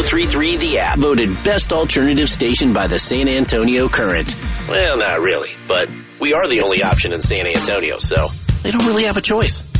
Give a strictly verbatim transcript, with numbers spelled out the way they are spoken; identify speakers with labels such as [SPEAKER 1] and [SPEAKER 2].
[SPEAKER 1] three three The App. Voted best alternative station by the San Antonio Current. Well, not really, but we are the only option in San Antonio, so they don't really have a choice.